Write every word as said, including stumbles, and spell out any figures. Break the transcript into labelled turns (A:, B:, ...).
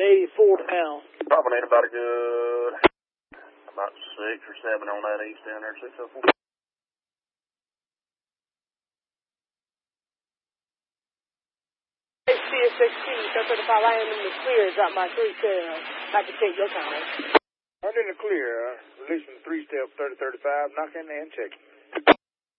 A: eighty-four now.
B: Probably need about a good, about six or seven on that east end there, six oh four.
A: C S sixteen, seven thirty-five, I am in the clear, drop my three step. I can take your comment.
C: I'm in the clear, uh, releasing three step thirty thirty-five, knock in and check.